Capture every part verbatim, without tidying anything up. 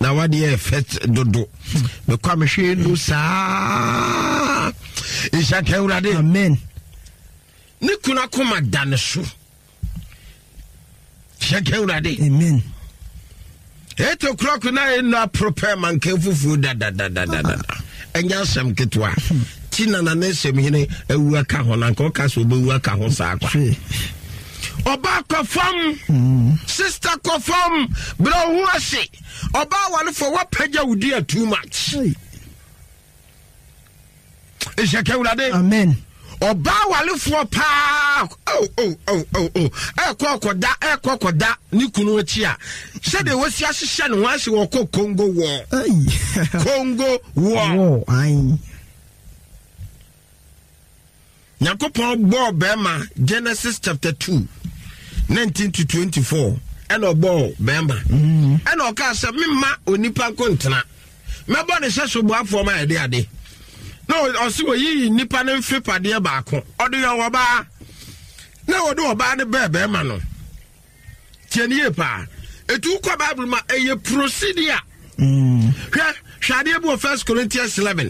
na what the effect dodo me kwa me hwe no saa isha kewrade amen ni kuna koma daneso isha kewrade amen eight o'clock na na prepare man kefufu da da da da da enya sam ketwa tina na na sem hene awu aka ho na nko ka so obu aka ho saa kwa oba kofam sister kofam bro hu ase oba wale for what page wudi too much is ya kewrade amen oba wale for pa oh oh oh oh oh e ko koda e ko koda ni kunu achi a se de wasi ahihye ne wase wo ko Congo war Congo war ai Yakopon bo bema Genesis chapter two nineteen to twenty-four eno bo bema eno ka se mema onipa kontena mebo ne hyeso bo afo ma ade ade no osi wo yi nipa ne mfepade ba ko odo yo woba na wodo woba ne be bema no tienie pa etu kwa Bible ma eye procedure mm hwa hwade bo First Corinthians eleven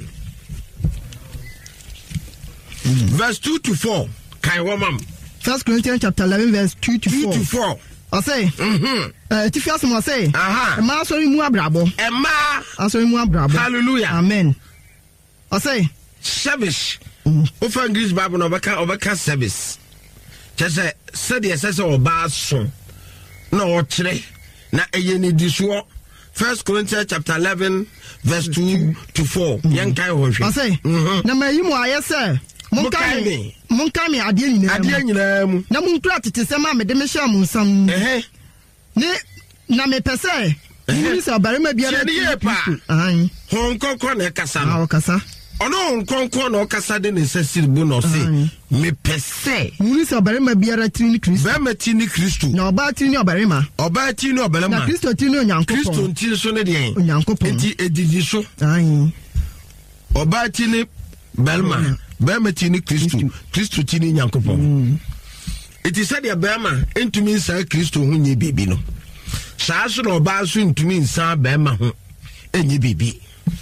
verse two to four. Kai womam. First Corinthians chapter eleven verse two to four. two to four. I say. Mhm. Eh tifias mo say. Aha. Emma sorry mu abrabo. Emma. Asori mu abrabo. Hallelujah. Amen. I say service. Ofa English Bible no beka obeka service. Chese said the say oba so. Na o kire na eye ni disuo. First Corinthians chapter eleven verse two to four. Yen kai ho hwe. I say. Na mayi mu aye say Monkami, Monkami, I didn't know. I didn't know. No Munkrat to say, Mamma, the Michelle some. Eh, ne, Name Pesse. This are very maybe a year. Aye, Hong Kong corner Cassa, our Cassa. Oh no, Hong Kong corner Cassa didn't say, Buno say, me Pesse. This are very maybe a tiny Christ. Vermetini Christu. No, Batino Barima. Or Batino Barima. Christo Tino Yan Christo Tilson, Yanko Penti, Edidiso. Aye. Or Batini Belma. Bema tini Christu, Christu tini Yankopon. It is said ya Bema into me say Christu hunye bibi no. Saso no basu into me sa Bema hun enye bibi.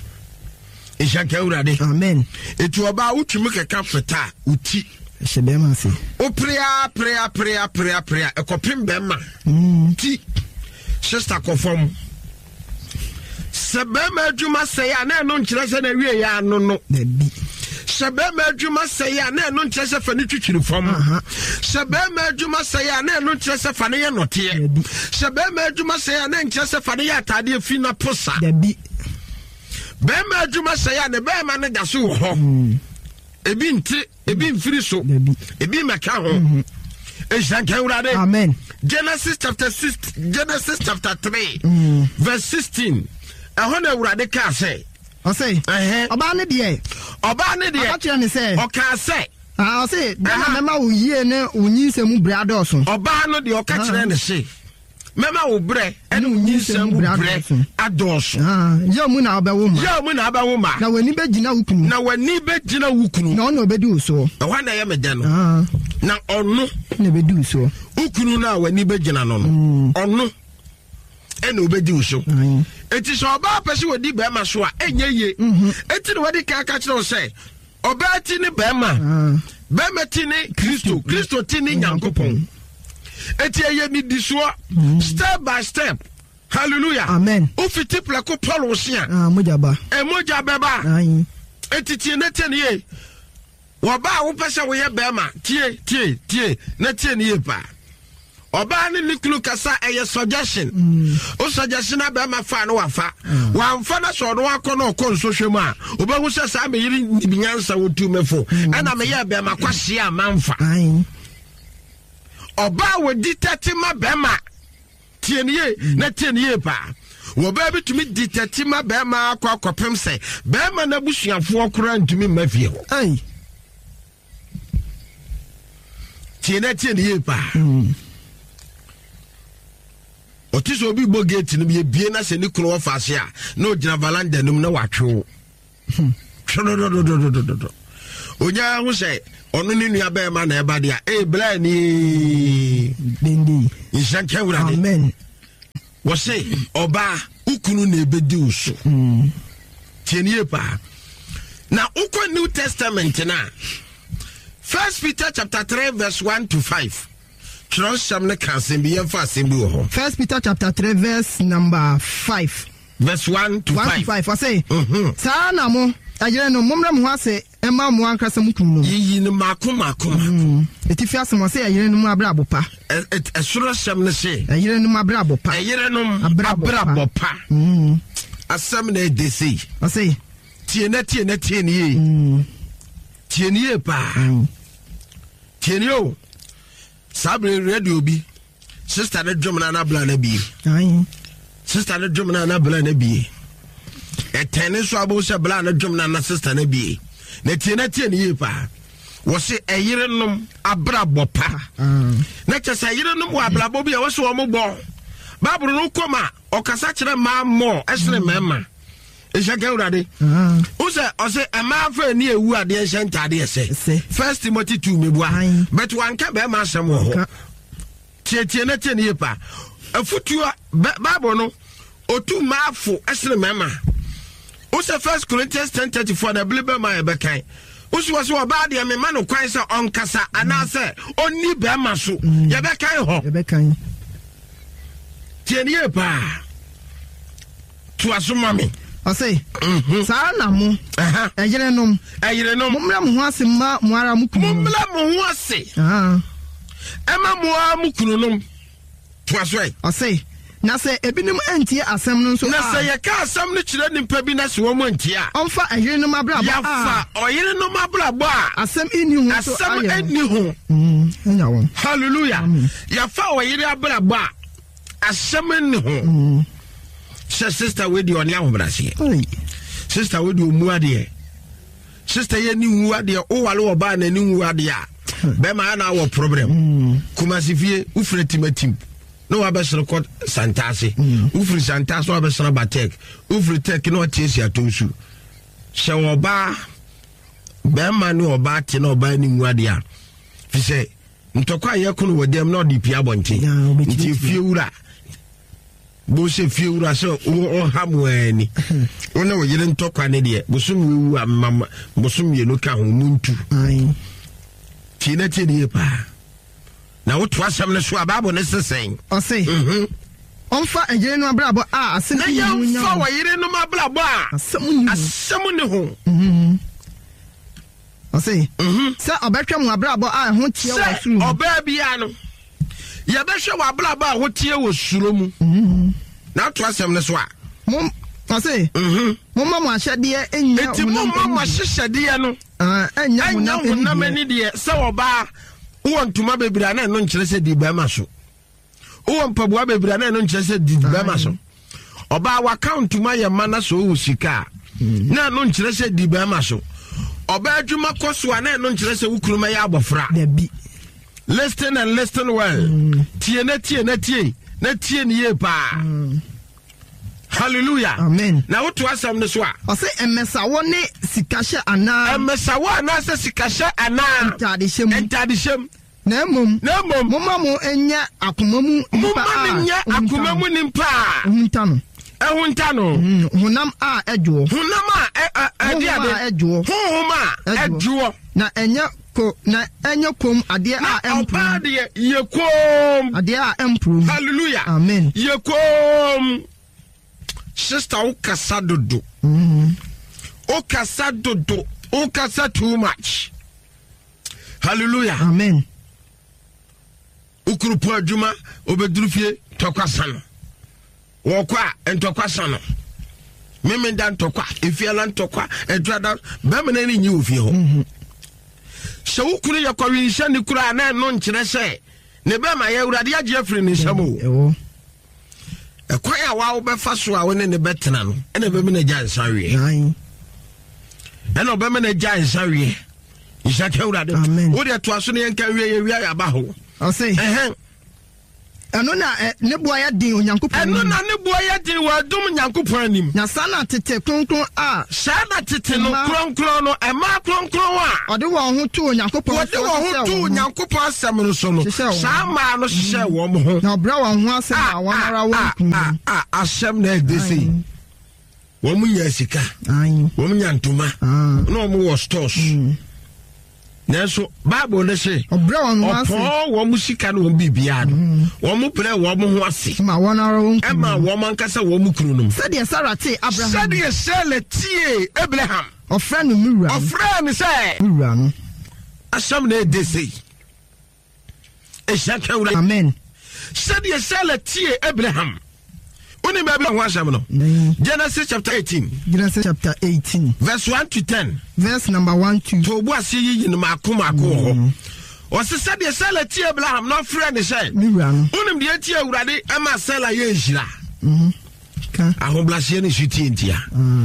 Isha kewrade. Amen. Etu oba utumuke kafeta uti. She Bema si. O prayer prayer prayer prayer prayer ekopim Bema. Ti. Sister kofom. Se Bema adwuma say ya na no nkyere se na wie ya no no. Baby. Shabema adwuma say ya na no nkyere se fa ne twitwiri fam Shabema adwuma say ya na no nkyere se fa ne ye note Shabema adwuma say ya na nkyere se fa ne ye atade afi na posa dabi Bema adwuma say ya ne bema ne da so ho ebi nti ebi mfiri so ebi meka ho Eshanka urade. Amen. Genesis chapter six, Genesis chapter three verse sixteen. Ehona urade ka say I say, Oba ne die. Oba ne die. Aka kire ne say. Oka say. Ah, I say, na mema wo yie ne onyinsemu bre adoso. Oba no de oka kire ne say. Mema wo bre ene onyinsemu bre adoso. Ah, ye mu na obawo ma. Ye mu na obawo ma. Na wani be gina wukunu. Na wani be gina wukunu. Na ono obedi uso. Ehwa na ye mede no. Ah. Na ono na be du uso. Wukunu na wani be gina no no. Ono ene obedi uso. Eti so oba pese wodi be ma so a enye ye eti ne wodi ka ka kire o say oba ti ni be ma be ma ti ni Kristo Kristo ti ni Nyankopon eti eye ni disuo step by step. Hallelujah. Amen. Ufiti plako Paul osia ah mojaba e mojaba ba ayi eti ti ne te ne ye woba wo pese wo ye be ma tie tie tie na tie ne ye pa Oba ni niklu kasa eye suggestion. O suggestion na be ma fa no wafa. Wa mfa na so no akọ na okọ nsohwe mu a. Oba hu se sa me yiri nyansa wotu mefo. Ana me ye be ma kwahye a manfa. Oba wo ditati ma be ma. Tienie na tienie pa. Wo ba bitumi ditati ma be ma akọ akọpem se. Be ma na busuafo okora ntumi mafie ho. Ai. Tienie tienie pa. Otiso obi bo gate no be bie na se ni kunu wo faase a na ogina valanda num na watwe onya hu se onu ni nua be ma na eba dia e bla ni dindi inshanka wurade amen wo se oba ukunu na ebedi uso tienie pa na uko New Testament na First Peter chapter three verse one to five. Trust shamne kansen bi yemfa asembi wo ho. First Peter chapter three verse number five. Verse one to five. one to five. I say. Mhm. Sa na mo ajere no momra mo ase ema mo ankasa mu kunu. Yi ni mako mako mako. Etifi asemo se ajere no mu abra bopa. Esuro shamne se. Ajere no mu abra bopa. Ajere no abra bopa. Mhm. Asam na de sei. I say. Tie na tie na tie ni e. Tie ni e pa. Tie ni o. Sabre radio bi. Sister na drum na na bla na bi. Ayi. Sister na drum na na bla na bi. E tene so abo se bla na drum na na sister na bi. Na tie na tie ni e pa. Wo se eyire nom abra bopa. Na chese eyire nom wa abla bo bi e wo se wo mo bo. Bible no koma okasa kire ma mo esre mema. Ejake urade. Use ose ama fa ni ewu ade enche ntade ese. First Timothy two mebua. But one ka be ma asem ho. Tie tie na tie ni pa. Afutu Bible no otu maafo esre mema. Use First Corinthians ten thirty-four na blibe ma e be kan. Use was oba de me ma no kwan se onkasa anase oni be ma so. Ye be kan ho. Ye be kan. Tie ni pa. Tu asumami. I say, sa na mo ejere nom ejere nom momra mo ho ase ma mo ara mu kunu momra mo ho ase ah ema mo ara mu kunu nom to asoi I say na se ebinim antie asem no so na se ye ka asem no kire nimpa bi na se wo mo antie a onfa ejere nom abra ba ya fa oyere nom abra ba asem eni ho so asem eni ho mm enya won hallelujah ya fa oyere abra ba asem eni ho sister we di oni ahobrase sister we di omuade sister ye ni wuade o wale oba na ni wuade a be ma na wo problem kuma sifie ufre timatim no wa besere ko santase ufre santase wa besere batek ufre tek no tiesi atonsu she oba be ma ni oba ti na oba ni wuade a fi se ntokwa ye kunu wodem na odi pia bonche nti fie wura bo se fie wura so o hamwani ona wo yire ntokwa ne de bo so wu amama bo so ye no ka ho muntu ai ti na ti de pa na wo to asem ne so ababo ne sesen o sei mhm onfa ejere no abrabo a asem na ya fa wo yire no abrabo a asem ni asem ne ho mhm o sei mhm se obetwa mu abrabo a ho tie wo suru oba bia no ya be hwe wa abrabo a ho tie wo suru mu mhm na to asem ne so a mom I say mhm mom ma hyede enya enti mom ma hyede no ah enya na mani de se oba wo ntuma bebira na no nkire se di ba ma so wo mpaboa bebira na no nkire se di ba ma so oba wa account ma ye mana so wo sika na no nkire se di ba ma so oba adwuma koso na no nkire se wo kuruma ya abofra da bi listen and listen well tie na tie na tie na tie ni ye pa hallelujah amen na wo to asam ne so a o se emesa wo ne sikahye ana emesa wo ana se sikahye ana entade shem entade shem na mum na mum mumma mo enya akomamu nimpa a nya akomamu nimpa hunta no ehunta no hunam a edwo hunam a ade ade edwo hunhuma edwo na enya ko na enya kom ade a empro ade ye kom ade a empro hallelujah amen ye kom sister o kasa dodo mhm o kasa dodo o kasa too much hallelujah amen ukurupu adwuma obedurufie tokwasa no wokwa entokwasa no meme da ntokwa efiala ntokwa edwada bemene ni nyi ofie ho se ukuru yakwa nsha ni kura na no nkire se ne bema ya urade age afiri ni nsamo ewo ekwan ya wa obefa so a woni ne betena no ene be me na gya nsawie ai ene obe me na gya nsawie isha ke urade wo de to aso ne yanka wie ye wie ya ba ho o sei eh eno na ne boya din onyankopon eno na ne boya din wa dum nyankopon anim na sana tete kronkron a sana tete no kronkron no e ma kronkron a ode wo ho to onyankopon ode wo ho to onyankopon asem no so no sa ma no hye wo mo ho na obra wo ho asem a wonara wo nkun a asem na de sei wo mu nya sika ai wo mu nya ntoma no mo wo stores Neso Bible le say obra won wase opo wo mu sika no bibia no wo mu pre wo mu ho ase ma wonara wo nkun e ma wo man kasa wo mu kunu no said ye sarate Abraham said ye sele tie Abraham o friend no mura o friend say mura no asam na de sei e shaka ura amen said ye sele tie Abraham Oni baby ho asam no Genesis chapter eighteen Genesis chapter eighteen verse one to ten verse number one to to bo ase yi ni makoma ko ho o se said ye sele tie Abraham no friend say mura no onim de tie awurade e ma sela ye nhira mhm ka ahoblase ni suti ntia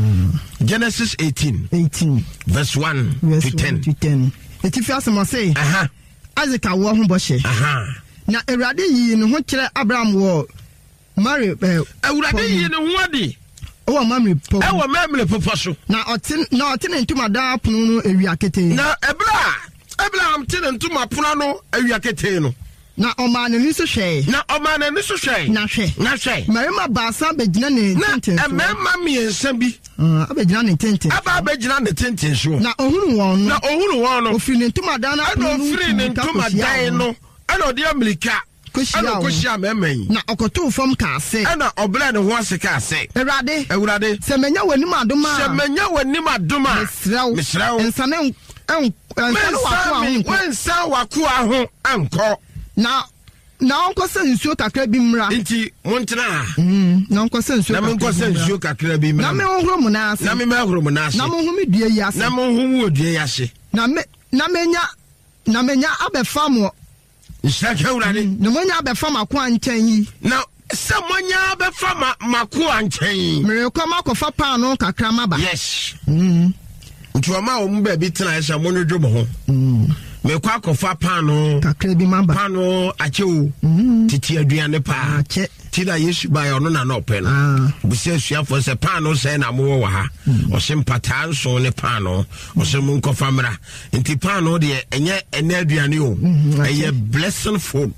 Genesis eighteen eighteen verse one to ten to ten eti fi asem say aha Isaac awo ho boshe aha na awurade yi ne ho kire Abraham wo Mary eh awurade yi ne ho adi o mamre po e wo mamre popo so na otin na otin ntuma da pono no awia kete na ebra Abraham tin ntuma pono no awia kete no na oma na ni so hwe na oma na ni so hwe na hwe na hwe marima baasa begina ne tenten na emma miensa bi ah abegina ne tenten aba abegina ne tenten so na ohunu won no na ohunu won no ofiri ne ntuma da na pono no ofiri ne ntuma dan no ana odi amerika ana koshia memen na okoto fom ka ase ana obla ne ho ase ka ase ewurade ewurade se menya wanim adoma se menya wanim adoma mesraw mesraw ensane en ensane wako ahun wensa wako ahun anko na na onko se nsuo kakra bi mra nti montena mm na onko se nsuo na monko se nsuo kakra bi mra na me ohro mu na ase na me mahro mu na ase na mo hu me dua yi ase na mo hu wo dua yi ase na me na menya na menya abefa mo Nshaka urade na monya abefa mako anchen yi na se monya abefa mako anchen mere ko makofa pa no kakra maba yes mm ntuoma o mu ba bi tena esa monodwo mo ho mm me kwa akofa pa no kakra bi maba pa no achewu titi aduane pa ache tida Yesu ba yo no na no pe no busia suafo se pa no se na mo wo ha o se mpata nso ne pa no o se mun kofa mra nti pa no de enye ene aduane o eye blessing food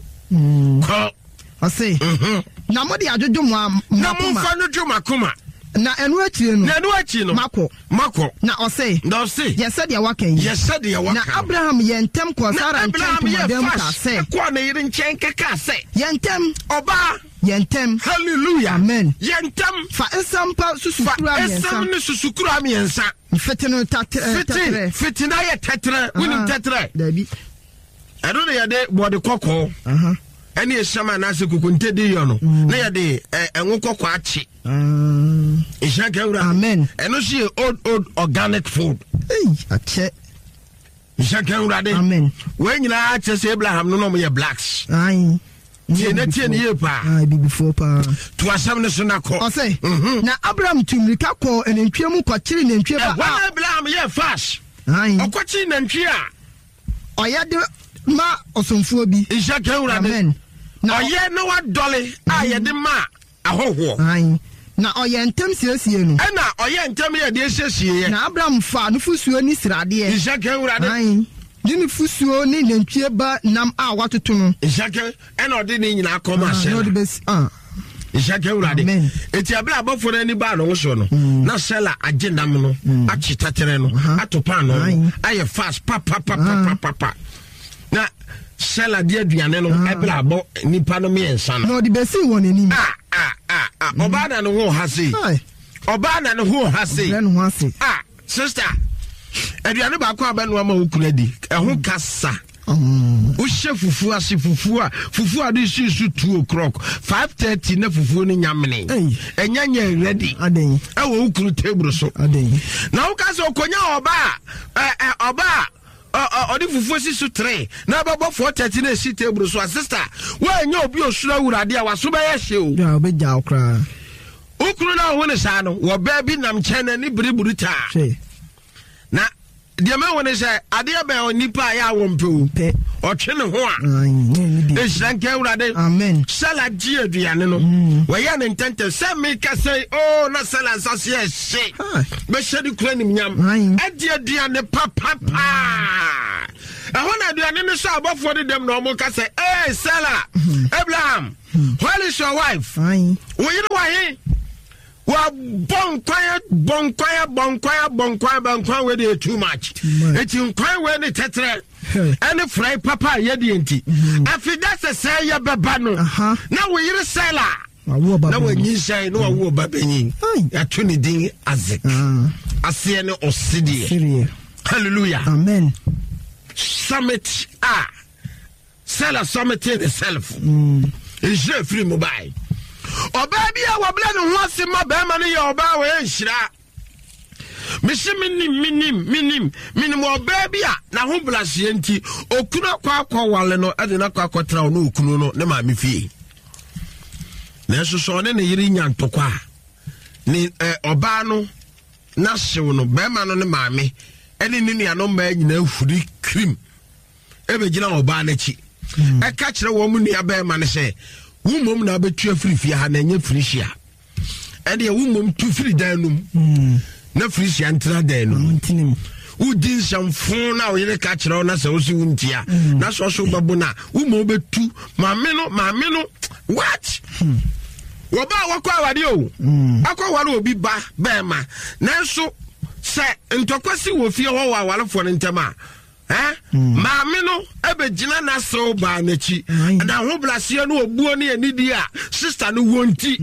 ko o se na mo de ajojo mo na mo fa no dwo makoma na enu akire no na enu akire no mako mako na o se na o se ye said ya wakan ye said ya wakan na Abraham ye ntem ko Sara ntem ko madam ka se ko na yire nchen keka se ye ntem oba ye ntem hallelujah amen ye ntem fa esampa susukura me ensa fa esam ne susukura me ensa fetino tatre tatre fitina ye tatre wini tatre dabi ero ne ye de body kokko aha ene esama na se kukunte di yo no na ye de enwo kokko achi mm ishaka ura amen eno she old old organic food eh ache ishaka ura de amen we nyina ache se Abraham no no mo ye blacks ai tie na tie ne ye pa ai bi before pa to asam ne so na ko o say na Abraham tumrika ko enentwe mu ko kire nentwe ba wa Abraham ye fast ai o ko kire nentwe a oya de ma osomfuo bi ishaka ura de amen na oye no wa dole a ye de ma ahoho ai na oye ntem siesie no e na oye ntem ye de siesie na Abraham fa no fusuo ni srade e ishaka ura de ai dini fusuo ni nentwe ba nam a watoto no ishaka e na ode ni nyina akoma hye no de bes ah ishaka ura de eti abla abofo na ni ba no so no na sela agenda m no achi tatere no atopa no aye fast pa pa pa pa pa pa na sela de aduane no ebla abo nipa no me ensa no no de besi won ani ah ah ah ah oba na no ho ha sei oba na no ho ha sei no ho ase ah sister aduane ba ko aba no ama ukuna di ehun kasa o she fufu ase fufu a fufu a de shi su two o'clock five thirty na fufu ni nyamene enya nya ready aden e wo ukuru table so aden na wo kasa okonya oba eh oba odi fufu si su three na babo four thirty na si table so sister wa nya obi osura wurade a waso ba ye hye o ya obe ja okra ukuru na wo ne sa no wo ba bi nam chena ni biriburu ta na deɛ ma wone sɛ adeɛ bɛn onipa a yɛ awompew ɔtwe ne ho a ɛhyira nka awurade amen sala gye aduane no wɔyɛ ne ntɛntɛ sɛ meka sɛ o na sala nsase ɛhye bɛhyɛ de kura nimnyam ɛde aduane papapaa ɛhɔ na aduane no sɛ abɔfoɔ de dɛm na ɔmo ka sɛ ee sala Abraham where is your wife woyere wahe wa bonkwaya bonkwaya bonkwaya bonkwaya bonkwaya we dey too much eti nkwan we ne tetere ene fry papa ye de enti afida se say ye beba no na we yire sela na we nyi shai no wo babenyi ya to ne din Isaac ase ne osidie hallelujah amen summit ah sela summit itself is je free mobile oba bia wobla ne ho ase ma ba ma ne ye oba we nhira mehye minim minim minim minim oba bia na ho blase enti okunu akwa akwa wale no ade na akwa akotra no okunu no ne ma me fie na so so ne ne yiri nyantokwa ni oba no na hyew no ba ma no ne ma me ene ni nua no ma nyina afuri krim ebe gina oba na chi e ka kire wo mu nua ba ma ne se wumom na betu afirifie ha na nya firihia ede wumom tu firi danum na firihia ntra danum udin shamfon na oyere ka kire na se osi wuntia na so so babo na wumom betu maame no maame no what wo ba wakwa awade o akwa wale obi ba ba ma na so se ntokwasi wo fie ho wa walefo ntema eh maame no ebegina na so ba na chi na ho blase no obuo ne anidi a sister no wonti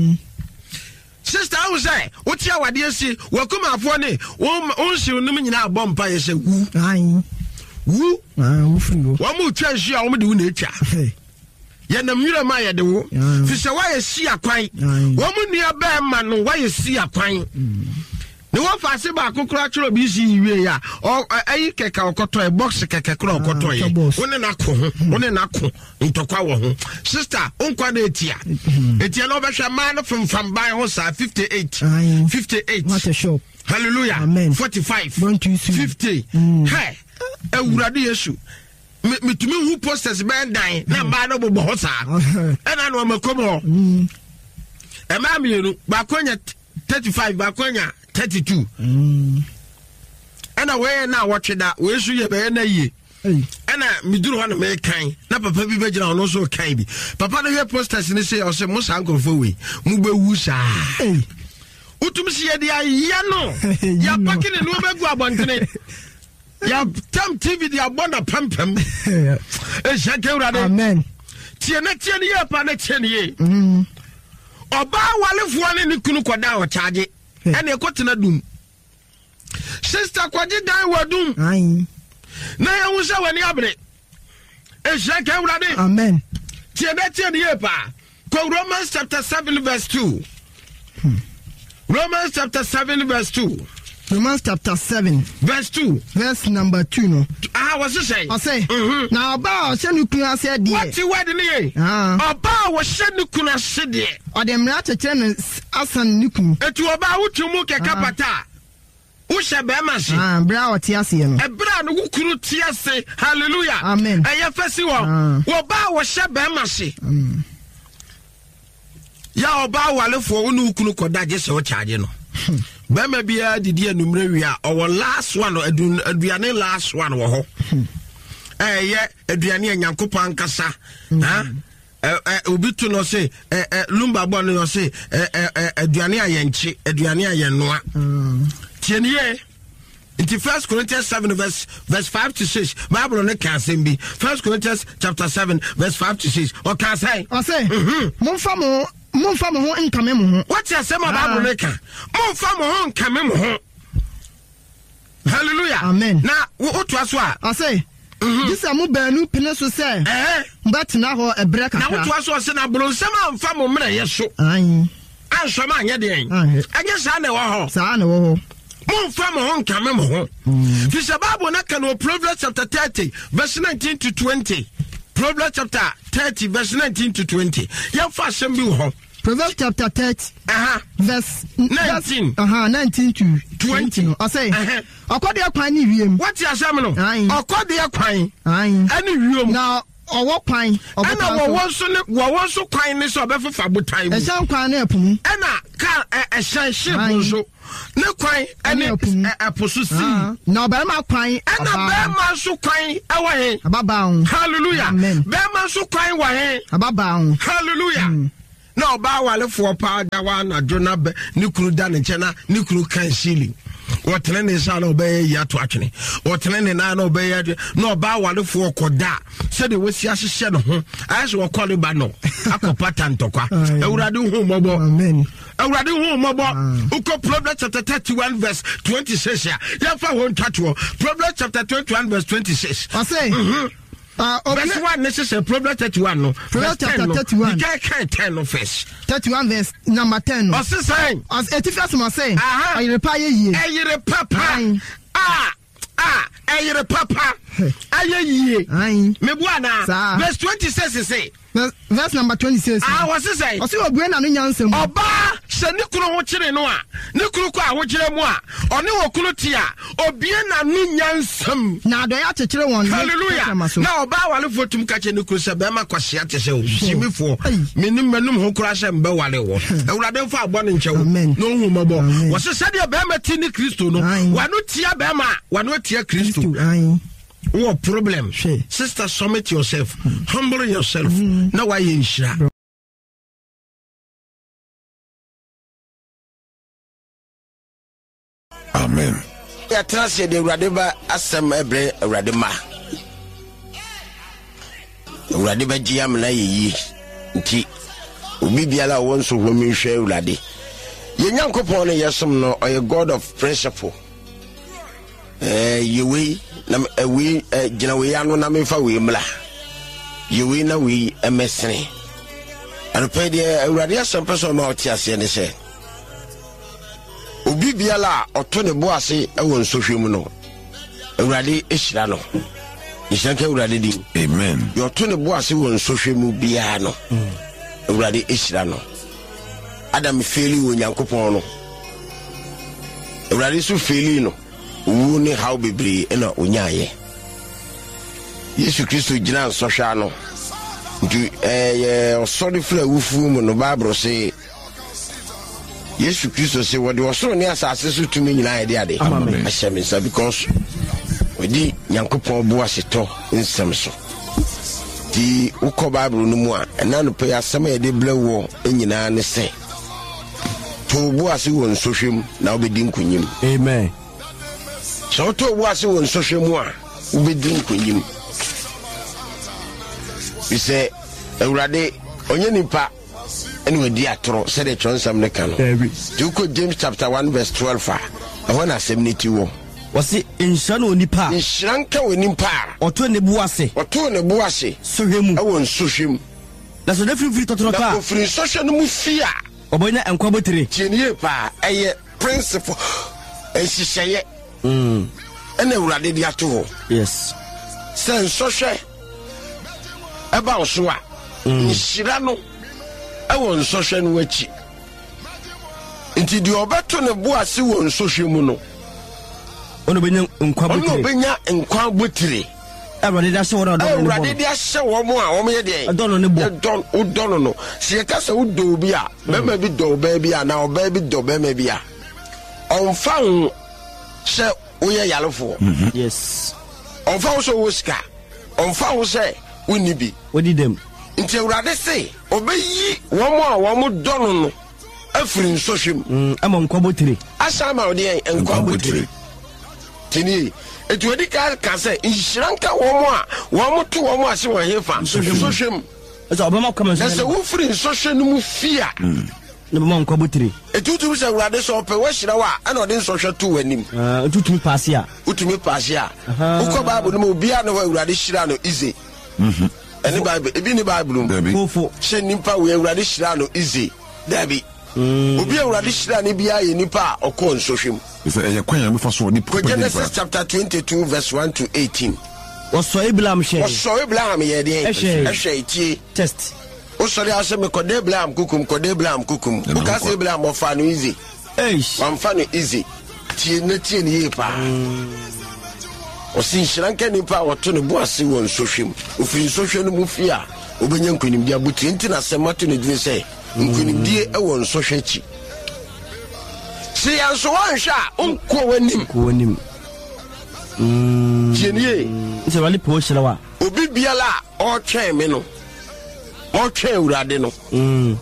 sister wo say wo ti awade asi wakuma afo ne won hye onim nyina abọ mpa ye se wu ai wu ah wo firi wo wo mu twa hye a wo de wo na etwa ye nam yura ma ye de wo fi se wa ye si akwan wo mu nua ba ma no wa ye si akwan ne wo fa se ba kokora chiro bi si yiwe ya ayi keka okoto e box keka kora okoto ye woni na ko ho woni na ko ntokwa wo ho sister onkwa na etia etia no be hwe ma no fomfam ban ho sa fifty-eight fifty-eight what a show hallelujah amen forty-five fifty hey ewurade yesu metumi hu posters ban dan na ba no bobo ho sa ena no makomo e ma mienu ba konya thirty-five ba konya thirty-two mm ana we na watch da we su ye be na yi ana miduru ho na me kan na papa bi be gina ono so kan bi papa no he posters ni say o say mo san konfo we mu be wu sa utum si ye dia ya no ya pakini no be gu abontene ya tam T V dia bona pampam e shake urade amen tie na tie ni ye pa na tie ni ye mm oba walefo ne ni kunu koda o charge ene ekotena dum sister kwaji dan wadum ai na ya wusa wani abre e shake urade amen tie na tie ni ye pa ko Romans chapter seven verse two hmm. Romans chapter seven verse two Romans chapter seven verse two verse number two no ah what's it say I say mhm na oba o se nukunu ase de what you word ni ye ah oba wo se nukunu ase de o de mra chechire ne asan nukunu etu oba wutumu keka pata wo se be ma se ah bra o ti ase no e bra no wukuru ti ase hallelujah amen e ye fesi wo oba wo se be ma se ya oba walefo wo nu kunu koda je se wo charge no bema bia didi anumre wi a owo last one aduane last one wo ho eh ye aduane anyankopon kasa ha eh obi to no say eh lumba bo no say eh aduane ayenchi aduane ayennoa tienie in First Corinthians seven verse verse five to six Bible no can say be First Corinthians chapter seven verse five to six o can say o say mo fa mo mo fa mo ho nkame mo ho what you say my Bible no can mo fa mo ho nkame mo ho hallelujah amen na wo to aso a I say this am baanu pene so say eh but na ho ebre kakra na wo to aso say na bronsam amfa mo mra ye so ai ansho ma anye den anye sa na wo ho sa na wo ho mon femme on kame mo ho fi se Bible na kan o Proverbs chapter thirty verse nineteen to twenty Proverbs chapter thirty verse nineteen to twenty ya fa asem bi ho Proverbs chapter thirty. Uh-huh. Verse nineteen. Uh-huh, nineteen to twenty. I say, uh-huh. According to Quine Wiem. What's your salmon? According to Quine. Aye. Any room. Now, or what Quine? And I was so Quine is of for Fabu time. A sound Quine Epum. And a shy ship also. No Quine, and a pussy. Now, Bama Quine, and a Bama so Quine away. About Hallelujah. Bama so Quine away. About Hallelujah. No, Bawale for power, Dawana, Jonabe, Nukuru Dan and Chena, Nukuru can shilling. What Lenny shall obey yet watching. What Lenny and I obey no Bawale for Koda. Said it was Yashi Shadow. As we call it Bano, Akopatan Toka, Euradu home mobile. Amen. Euradu home mobile. Uko Proverbs chapter thirty-one, verse twenty-six. Yafa won't touch you. Proverbs chapter twenty-one, verse twenty-six. I say, Uh, okay. Verse one necessary. Proverbs thirty-one no. Proverbs chapter thirty-one. You can't ten no first. thirty-one verse number ten. What's the saying? As eighty-first must say. Aha. Ayi repa ye ye. Ayi repa pa. Ah ah. Ayi repa pa. Ayi ye. Ayi. Me buana. Verse twenty-six say. Verse number twenty-six. Ah, what's the saying? Osi obue na no nyansem. Oba se ne kunu ho kire no a. Ne kunu ko a ho kire mu a. One wo kunu ti a. Obie na no nyansem. Na do ya kire won. Hallelujah. Na oba wale fotum ka che ne kunu se be ma kwahia te se o. Simifo. Menim manum ho kura se mbe wale wo. Ewurade fa abo ne nchewo. No hu mabo. Wo se se de be ma ti ni Kristo no. Wanu tia be ma. Wanu tia Kristo. Aye. What problem? She. Sister, submit yourself. Mm. Humble yourself. Mm. Now I in share. Amen. Ya trust the Radeba asem ebre Radema. Radeba jiam na yi. Nti obi biala won so ho mi hwe Urade. Ye Nyankopon ne yesom no oye God of principle. Eh yewe na we gina we anu na me fa we mla. Yewe na we emesene. Anpe de Urade asem person ma otiase ne se. Obi biala oto ne bo ase e won sohwem no. Urade ehira no. Ishanke Urade di. Amen. Yo to ne bo ase won sohwem bia no. Urade ehira no. Adam feli wo Nyankopon no. Urade so feli no. Wo ne how bebre na onyaye. Yesu Kristo gina sohwa no. Nti eh osori fra wufu mu no Bible say Yesu Kristo say what was so near asase so tumi nyina ide ade. Amen. Say because we di Nyankopon bo aseto nsem so. Di uko Bible no mu a na no pe asem e de blewo nyina ne say. To bo ase won sohwem na obedi nkunyim. Amen. So to bo ase won sohwem a obedi nkunyim. We say Ewurade onye nipa anyway di atro said the transam ne kan. You could James chapter one verse twelve. I want to seventy wo. Was it in Shano Nipa? In Shanka Nipa. Or to Nebuase. Or to Nebuase. So him. I won't sush him. That's a different free to free social mufia. Oboina and Quabotri. Genie pa a principle. And she say, Hm. And they were ready to. Yes. Send social about Swa. Shirano. I want social wachi. Inti di obeto ne bo ase won social mu no. Ono benya nkwa botire. Ono benya nkwa botire. Awurade da se wona do. Awurade da se wo mo a wo me de. Don ne bo. Don o don no. Se ka se wo do bi a, be ma bi do ba bi a na o ba bi do ba ma bi a. On fa se wo ye yalefo. Yes. On fa so wo ska. On fa wo se wo ni bi. What did them? Nti Awurade se obeyi wo mo a wo mo don no afiri nsohwem. Mm ama nkwa botire. Asa ma odi nkwa botire. Tini etu odi ka ka se inhyiranka wo mo a wo mo to wo mo ase wo hefa nsohwem. Asa obama come and say wo firi nsohwem no mu fia. Ne ma nkwa botire. Etu tu se Awurade so pe wo hyira wa ana odi nsohwe to wanim. Ah ututumi paase a. Utumi paase a. Ukọ Bible no mo bia no Awurade hyira no ize. Mhm. Any Bible, ebi ni Bible. Fofo. She nimpa we Awurade hyira no ize. Dabi. Obi Awurade hyira ne bia ye nipa okọ nsohwem. Is e kwanya me fa so ni po. Genesis chapter twenty-two verse one to eighteen. Was so Abraham she. Was so Abraham ye de. Ehwe tie. Test. o sorry ase me kode blam kukum kode blam kukum o ka se blam o fa no easy eish am fa no easy tie na tie ne yi pa o sin shranka ni pa woto ne bo ase won sohwem o fi sohwe no mu fi a obenya nkonim dia buti enti na se mato ne dire se nkonim die e won sohwe chi si anso wan hwa onko wanim ko wanim mm tie ne se wali po shirawa obi biala o twen me no o twen urade no mm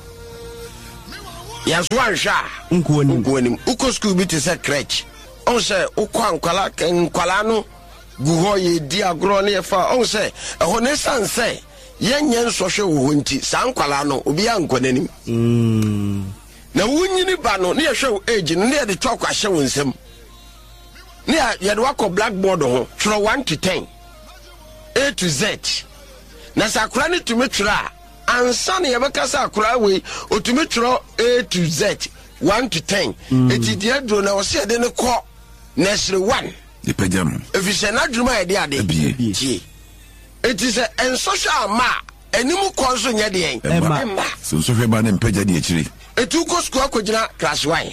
yaso wan hwa onko wanim onko wanim uko school bi te se crèche on se ukwa nkwala nkwala no guho ye di agro na yefa on se eho ne sanse yenye nsohwe wo nti sankwala no obi ankonanim mm na wunyini ba no ne yehwe age no ne ye de twakwa hye wonsem ne ye de wako blackboard ho tro one to ten A to Z na sakura ne tumi twra ansa ne yebeka sakura we otumi twro A to Z one to ten eti de adro na wo se de ne ko nursery one de pejam efishe na dwuma ye de ade tie eti se ensocial ma enimu ko so nye de en emma so so hwe ba ne mpeja de akiri etu ko school akogina class one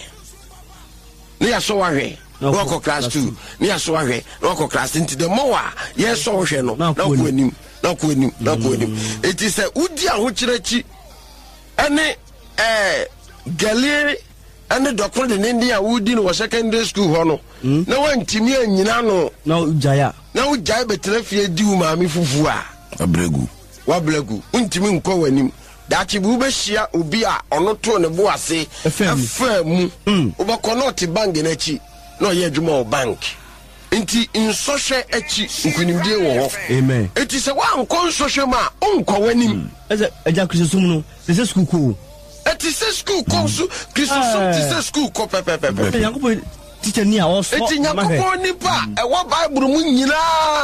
ne ya so wahwe no class two ne ya so wahwe no class into the more yes so hwe no na ko anim na ko anim na ko anim eti se udi ahokyirachi ene eh galie ene dokoro de ndia wudi no secondary school ho no na wantimi anyina no na ujaya na ujaya betre fie di u maami fufu a abregu wa bregu untimi nko wanim dachi bu be hia obi a ono to ne bo ase afamu obako no te bank na chi no ye adwuma o bank nti insohwe achi nkunimdie wo ho amen eti se wa nko nsohwe ma onko wanim eze eja krisosum no se school ko eti se school ko su krisosum ti se school ko pepepepe yankopo teacher ni a oso eti nyakopo nipa e wo bible mu nyina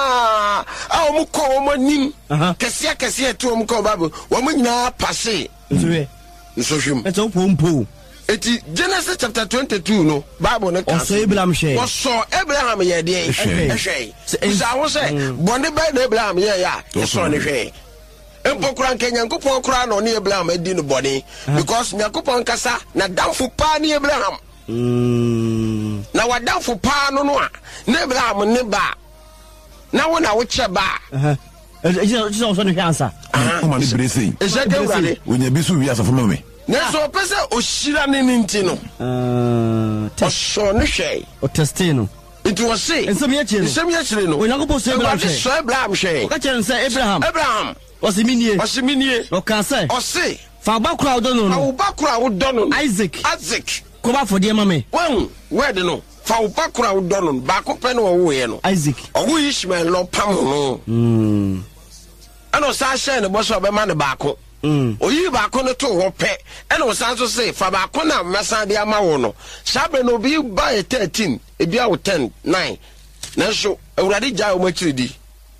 a o mu ko o manim kese kese etu o mu ko bible wo mu nyina passe nsowe nsohwem eto pompo eti Genesis chapter twenty-two no bible ne kan oso Abraham she oso Abraham ye de ehwe sa wo se bonde ba na Abraham ye ya so ne hwe empokura nkenya nkopon kura no ne Abraham adi no bone because nyakopon kasa na damfo pa ne Abraham mm na wadamfo pa no no a na Abraham ne ba na wo na wo che ba eh eh je so no hwansa o ma ni brese e je de urade onya bi so wi asafo mame na so pese o shira ne ninti no eh o so ne hwe o testino it was say ensem ye chire ensem ye chire no onyakopo so Abraham she so Abraham she o ka chire se Abraham Abraham osiminie osiminie o ka se o se fa ba kura odo no fa ba kura odo no Isaac Isaac ko ba fo de mame wan word no fa ba kura odo no ba ko pe no wo ye no Isaac o wo Ishmael no pam no mm ano sa share ne bo so be ma ne ba ko mm oyi ba ko no to ho pe ano sa so say fa ba ko na mesa de ama wo no sabe no bi ba thirteen e bi a wo ten nine na so awurade ja o ma kiridi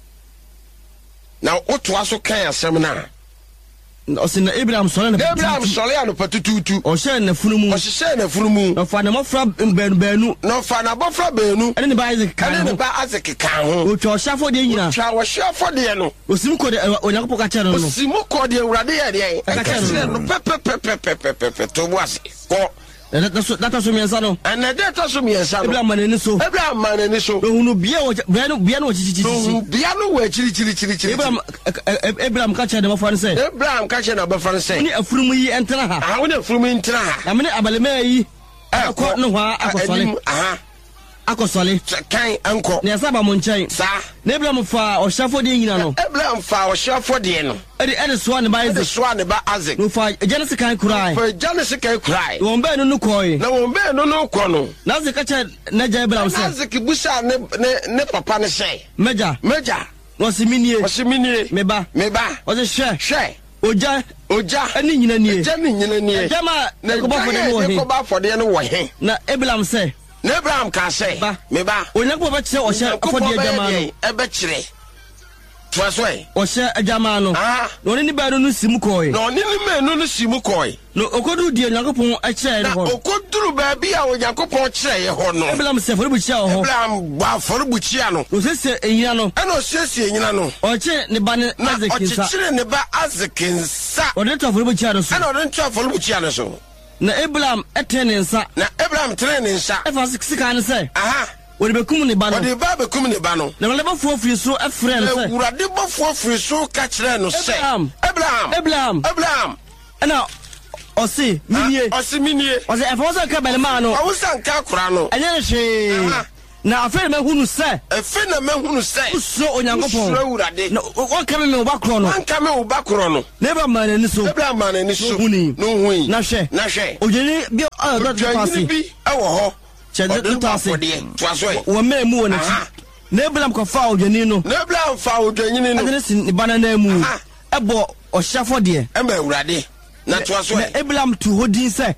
na oto aso kan asem na osina Abraham sole na Abraham sole ya no patututu o share na funumu o share na funumu no fa na mofra benu benu no fa na bofra benu ene ne ba Isaac kan ene ne ba Isaac kan ho o twa shafo de nyina twa wo shafo de no osim ko de onyakopo ka kere no osim ko de awurade ye de ka kere no pe pe pe pe pe pe pe to boase ko data so data so miensa no ene data so miensa no Abraham maneni so Abraham maneni so ohunu bia wo bia no bia no chichichi ohunu bia no wo chiri chiri chiri chiri Abraham Abraham ka kere de mafo ne say Abraham ka kere na ba fan say ni afurumu yi entena ha ah wo na afurumu entena ha na me ne abalema yi akọ no hwa akosole aha akosole kan anko ne saba mo nchen sa na Abraham fa o shafo de nyina no Abraham fa o shafo de no ede ede so ne ba ede Isaac so ne ba Isaac no fa Genesis kan kurai fa Genesis kan kurai won ba no no koi na won ba no no ko no na ze ka che na ja Abraham se Isaac busa ne ne papa ne say meja meja no siminie o siminie me ba me ba o se hwe hwe oja oja ani nyina nie oja ni nyina nie jama na ko ba fo de wo he ko ba fo de no wo he na Abraham se na Abraham ka say me ba onyakopo ba kire o hye afo de jama no e be kire twaswe o hye jama no ah no ni ba no sim koi no ni ni me no no sim koi no okodu die onyakopo a kire na no okoduru duru baabi a Onyankopɔn kyerɛ ye ho no Abraham se for buchia ho Abraham ba for buchia no o se se enyina no ana o se se enyina no o che ne ba ne Isaac nsa o che ne ba Isaac nsa o de to for buchia no so ana o de to for buchia no so na Abraham eten ne nsa na Abraham tene ne nsa e fa sika ne se aha o de bekum ne ba no o de ba bekum ne ba no na le ba fo firi so e frɛ no se urade ba fo firi so ka kyerɛ no se Abraham Abraham Abraham Abraham ana Osi minie Osi minie Osi efosa ka bele ma no awusa nka kora no enye hwe na afa me hunu se efe na me hunu se so Onyankopon so urade na o ka me me ba kro no anka me ba kro no na ba ma ni so Abraham ma ni so huni no hui na hwe na hwe ojeni bi o do tase bi e wo ho che do tase to aso e wo me mu wona chi na Abraham ko fa ojeni no na Abraham fa ojeni no ade si ni bana na mu e bo o hyafo de e ma urade na to aso e na Abraham tu hodin se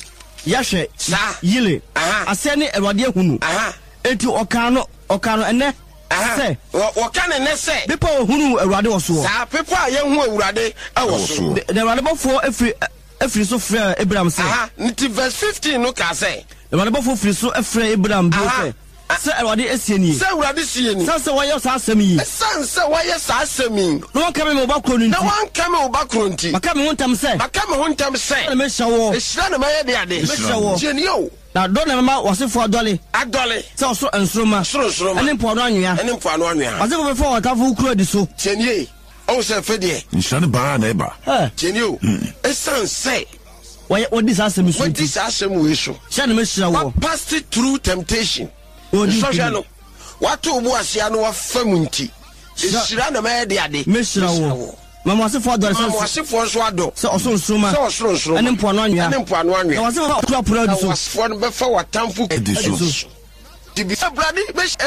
ya hwe yile ase ni Awurade hunu enti okano okano ene se okane ne se bipo hunu Awurade wo so sa pipo a ye hu Awurade e wo so de Awurade bofo efri efri so frɛ Abraham se aha nti verse fifteen no ka se Awurade bofo frɛ so efrɛ Abraham bi se se Awurade esie ni se Awurade sie ni se se wɔyɛ sa asɛm yi san se wɔyɛ sa asɛm yi no wɔn kame me ba kro no na nti wɔn kame wo ba kro nti maka me hontam se maka me hontam se na me hyɛ wo ehyira na mayɛ de ade mehyɛ wo jeni o na do na mama wasefo adɔle adɔle se ɔso ensoroma soro soro ma ɛne mpo no anwea ɛne mpo ano anwea wasefo bɛfo wɔtafo kuro di so jeni o se fe de nhyira ne baa na ɛba eh jeni o esan se wɔyɛ odi sa asɛm so what nti this asɛm we so hyɛ na me hyɛ wo what passed through temptation odi so hwɛ no what obu asia no wafam nti ehyira na mayɛ de ade me hyɛ wo mama wasefo adɔle ma se wasefo nso adɔ se ɔso ensoroma sɛ ɔsoro nsoro ɛne mpo no anwea ɛne mpo ano na anwea wasefo kuro pura di so wasefo no bɛfa watamfo Edi so. Tibi Abraham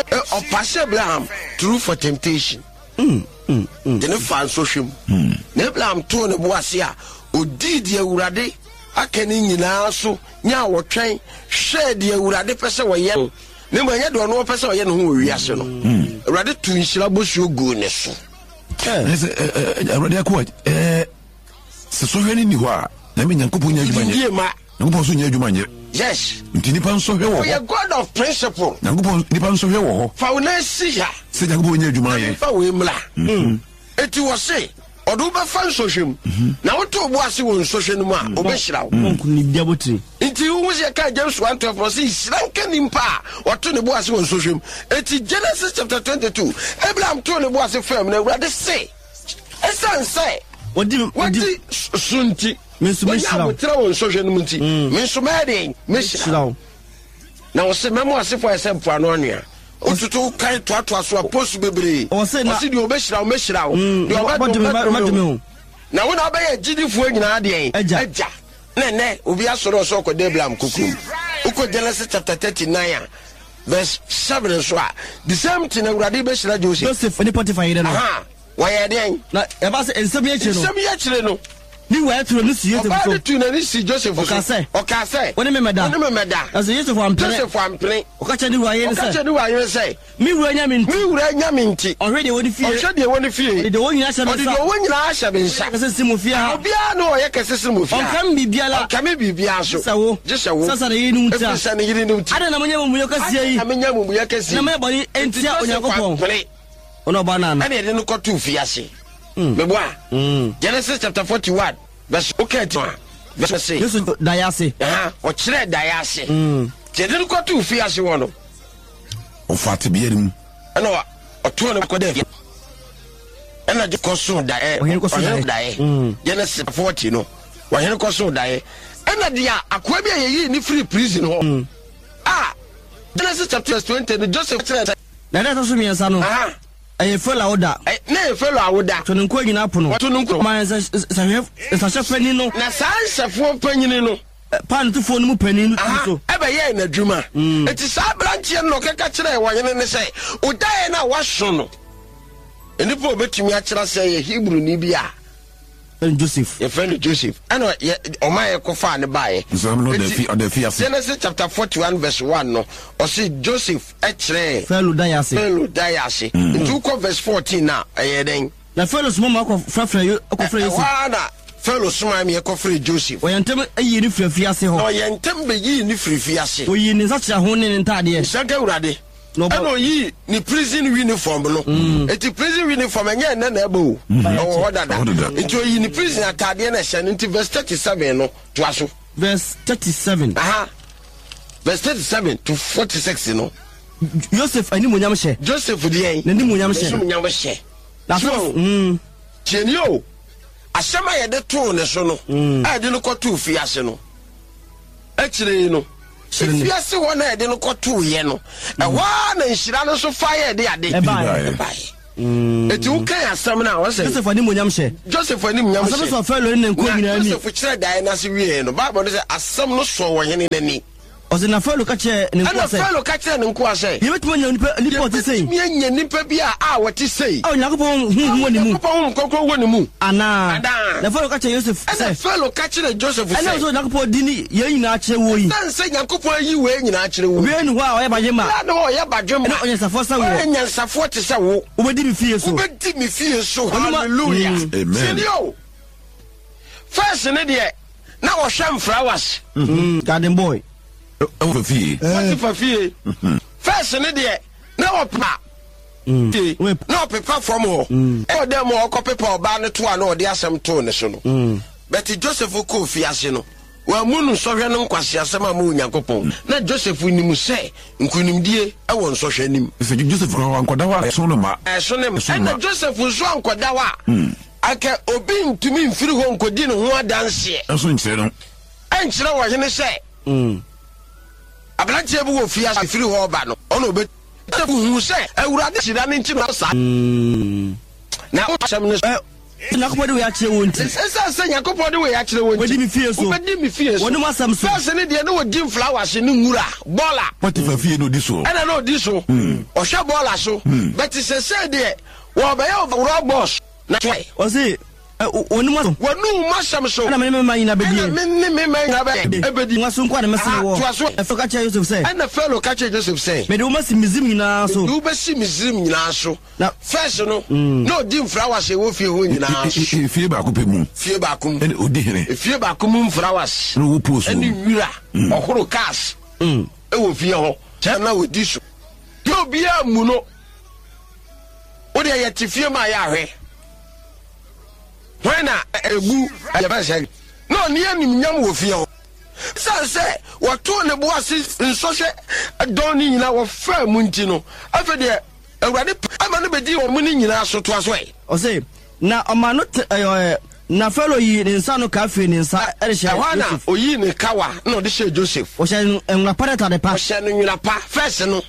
ɔpasɛ Abraham through for temptation mm mm mm de ne fa nso hwem na Abraham to ne bo ase a odi di Awurade aka ne nyinaa so nya wɔtwɛn hwɛ di Awurade pɛ sɛ wɔyɛ no ne ma nyɛ de ɔno pɛ sɛ ɔyɛ no ho wɔ wiase no Awurade tu nhyira bosuo gu ne so ɛsɛ Awurade akɔ ɛ sɛ sɔhwɛ ne ni hɔ a na me Nyankopɔn nya adwuma nyɛ die ma Nyankopɔn so nya adwuma nyɛ yes nti nipa nsɔhwɛ wɔ we are hɔ God of principle Nyankopɔn nipa nsɔhwɛ wɔ hɔ fa wo na si ha sɛ Nyankopɔn nya adwuma yɛ fa wo emla eti wɔ se ɔdo bɛfa nsɔhwɛm na woto bo ase wɔ nsɔhwɛ no mu a obɛhyira wo onku ni bia botiri nti wo se ka James one twelve say hyira nka nimpa a ɔto ne bo ase wɔ nsɔhwɛm eti Genesis chapter twenty-two Abraham to ne bo ase fam na Awurade se esan se odi odi wati sunti me nso mehyira wo wotra wɔ nsɔhwɛ no mu nti me nso mɛde mehyira hyira wo na wo se mɛmo ase fo ɛsɛ mpo ano anua otutu kai toatoa so aposu bebree ɔse na ɔse de obɛhyira wo mɛhyira wo de ɔbɛdome ɔbɛdome na wo na ɔbɛyɛ gyidifoɔ nyinaa deɛ agya na ɛnɛ obi asɔre ɔsɛ ɔkɔda Abraham kokum wokɔ Genesis chapter thirty-nine a verse seven nso a the same thing Awurade bɛhyira Joseph Joseph ne Potiphar yere no aha wɔyɛ deɛn na ɛba sɛ nsɛm yɛ kyerɛ no nsɛm yɛ kyerɛ no ni wɔ ɛtoro no si Joseph ɔbaa so de tu n'ani si Joseph so ɔka sɛ ɔka sɛ wɔne me mɛda wɔne me mɛda na sɛ Joseph ampene Joseph ampene ɔka kyerɛ ne wura yere ɔka sɛ kyerɛ ne wayere sɛ me wura nya me nti me wura nya me nti ɔhwɛ deɛ wɔde fie ɔhwɛ deɛ wɔ ne fie ɔde deɛ wɔn nyinaa hyɛ me ɔde nsa deɛ wɔn nyinaa ahyɛ me nsa kɛsɛ si mu fie ha obiara na ɔyɛ kɛse sɛ mo fie ɔnka me biribiara ɔka me biribiara so sɛ wo gye sɛ wo sɛ sɛ ne yere no nti a ɛfiri sɛ ne yere no nti ade na monyɛ mumuyɛ kɛseɛ yi na menya mumuyɛ kɛseɛ na mɛyɛ bɔne ɛntia Onyankopɔn mpene ɔne ɔba no ana ɛne yɛde no kɔto fie ase meboa Genesis chapter forty-one verse okay to verse say Yesu daeɛ ase aha ɔkyerɛ daeɛ ase yɛde no kɔto fie ase wɔ no ɔfa tebea mu ɛna ɔtoo no kɔda fie ɛna de kɔso daeɛ ɔhene kɔso ɔhene daeɛ. daeɛ Genesis forty no ɔhene kɔso daeɛ ɛna de a akoa bi a yɛyii ne firi prison hɔ a Genesis chapter twenty no Joseph kyerɛ na ɛdɛ ɛtɔ so mmiɛnsa no aha ɛyɛ fɛlɛ a woda na yɛ fɛlɛ a woda to ne nkoa nyinaa po no wɔto no nkuro ma nsahyɛ pani no na saa nhyɛfoɔ panyini no paanotofoɔ no mu pani no aha so ɛbɛyɛ n'adwuma eti saa aberanteɛ no ɔkeka kyerɛ wɔnyene ne sɛ wodaeɛ no a waso no nnipa a obɛtumi akyerɛ sɛ yɛ Hebrew ni bi a ɛne Joseph yɛfrɛ no Joseph ɛna ɔma yɛkɔfaa ne baeɛ nsɛm no ɔda fi ase Genesis chapter forty-one verse one no ɔse Joseph ɛkyerɛ fɛlo daeɛ ase Pharaoh daeɛ ase nti wokɔ verse fourteen a ɛyɛ dɛn na fɛlo soma ma akɔfrɛfrɛ Yosef ɛhɔ a na fellow suma me ekofre Joseph oyentem ayi ni frifiase ho oyentem be yi ni frifiase oyi ni sacha ho ne ntade sanga urade ano yi ni prison uniform no eti prison uniform enye na na ebo o hodada eti oyi ni prison atade na hye nti verse thirty-seven no to aso verse thirty-seven aha verse thirty-seven to forty-six no Joseph ani munyam hye Joseph de en na ni munyam hye munyam hye na so mm chenio asema ye de to ne so no a de no koto fiase no akire no fiase ho na de no koto ye no e wa na nhira no so fa ye de ade e bai mm eti wo kan asem na wo say Joseph ani munyam hye Joseph ani munyam hye asem so fa lo ne nko nyina ni Joseph kire dai na se wie no bible say asem no so wo hene nani Ose na fellow ka che ne nko say ana fellow ka che ne nko say ye betu nya nipa nipa ti say me nya nipa bia a wati say o Yakobon hu hu woni mu Yakobon kokro woni mu ana na fellow ka che Joseph say fellow ka che Joseph say ana so Yakobon di ni ye nyina che wo yi dan say Yakobon yi we nyina che wo we nu ho a o ye baje ma na o ye baje ma na onye safo sa wo onye safo te say wo wo be di mi fie so wo be di mi fie so hallelujah amen first ne de na wo hwam flowers garden boy o fie what for fie first ne de na wo pa na pepa from ho e dem o ko pepa oba ne to a na o de asem to ne so no but Joseph ko fiase no wa munu sohwe no nkwase asem a mu Nyankopon na Joseph ni mu se nkunimdie e won sohwe nim se Joseph ko ankoda wa so no ma e so ne na Joseph so ankoda wa aka obi ntumi mfiri ho nkodi ne ho adanse e so nkyere no enkyere wo hene se mm abranche bu wo fiase firi ho ba no ono obe hu se awurade hira ne nti no sa na o asem ne Yakobon de we akire wo nti esa se Yakobon de we akire wo nti wodi mi fie so wodi mi fie so woni masam so first ne de no wodi flowers ne ngura bola Potifa fie no di so ana no di so o hwe bola so but se se de wo be ya ro boss na try o se woni masam wonu masam so ana me me man na be di me me me man na be e be di ngaso nkwa na mesi wo e fo ka che Joseph say ana fellow ka che Joseph say me de wo masi mizim nyina so du be si mizim nyina so na first no no di flowers e wo fie ho nyina so fie ba ko pe mu fie ba ko ene odi hene fie ba ko mu flowers no wo poso ene nwira ohoro cars mm e wo fie ho na wo di so yo bia mu no wo de ye tifie ma ya hwe when a egu ayabase no ni anim nyam wo fie ho say say what to ne boase nsose don ni nyina wo fa mu nti no afa de awurade ama no bedi wo mu ni nyina so to aso e o say na oma no na fellow yi ne nsa no ka fe ne nsa e hye Joseph oyi ne kawa na o de hye Joseph o hye enra pareta de pa o hye no nyina pa first no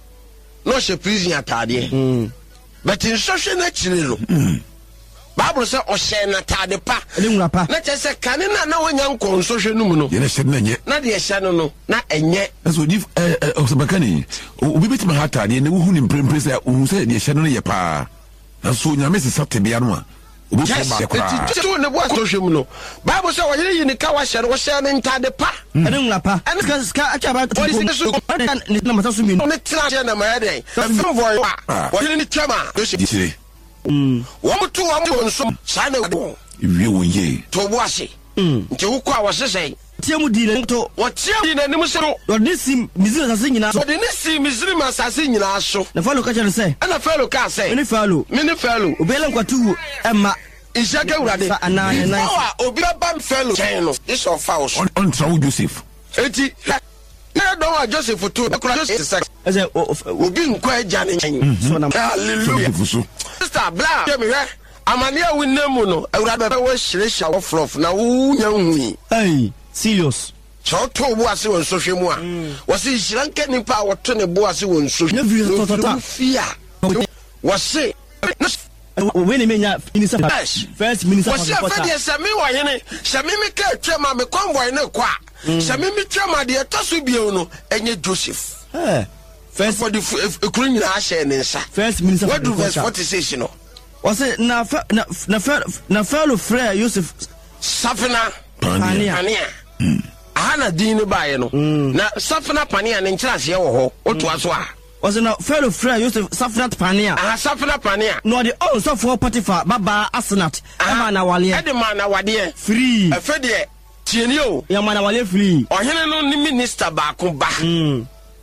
no hye prison atade mm but nsose na chire no mm Bible say o hye na tade pa ele nwura pa na che se kane na na wonya nkon so hwe num no ye na hye na nye na de hye no no na enye so di eh o se bakani obi betima ha tade ne wo hu ni mprempre say o hu say de hye no ye pa na so nyame se sapte bia no a obi so ba kora to ne bo so hwe mu no Bible say o yire yi ni ka wa hye no hye ne ntade pa ele nwura pa ene ska ska acha ba to ne na mata so mi no ne tra hye na ma de fo voy wa yire ni twama disire mm wo to wo mo nso sa na wo wie won ye to bo ase mm nti wo kwa wo sesei tiemu di ne to wo tiemu di ne nim se no do ne sim mizira sase nyina so de ne sim mizira sase nyina so na fellow ka che say ana fellow ka say me fellow me ne fellow obele nkwatu emma Isaka urade ana na obi ba fellow chen no this of house on trawo Joseph eti na don wa Joseph to e kura Joseph ese obi nkwa aja ne chen so na hallelujah sister bla me we amane a wonnam no awurade ba wo hyire hya wo flof na wo nya hui hey serious so to bo ase won so hwe mu a wo se hyira nka nipa wo to ne bo ase won so na vi to to fia wo se we ne menya minister first minister wo se fa de se me wo hene se me me ka twema me convoy ne kwa se me me twema de to so bio no enye Joseph eh first for the ekuru nyina a share ne nsa first minister what do verse forty-six no was it na na na na fellow Frere Joseph Safina Pania Pania ana din ne bae no na Safina Pania ne nkyerase ye wo ho oto aso a was na fellow friend Joseph Safnat Pania. Ah, Safnat Pania. No, the also for Potiphar, Baba Asenat. Ama na wale. Ede man na wade. Free. E fe de tienio. Ya man na wale free. Ohene no ni minister ba ko ba. Mm.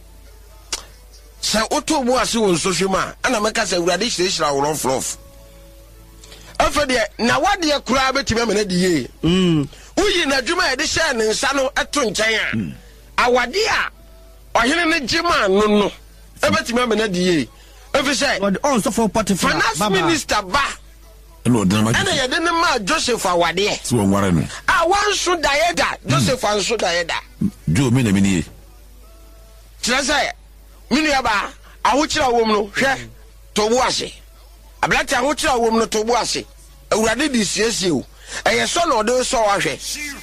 Se oto bo ase won social ma, ana meka se urade hyirehira wo rof. E fe de na wade kura betime me na di ye. Mm. Uyi na dwuma e de hye ne nsa no eto nkyɛn a. Awade a ohene ne gima no no. Ebetime me na di ye. Efi say God on so for Potiphar. Finance minister ba. No, dama. Ana ye de ne ma Joseph Awade. So ware no. Ah, wan so daeda. Joseph an so daeda. Jo me na me ni. Tira say minu ya ba ahokyira wom no hwɛ to bo ase. Ablati ahokyira wom no to bo ase. Awurade di siesie o. Eye so na ode so wa hwɛ.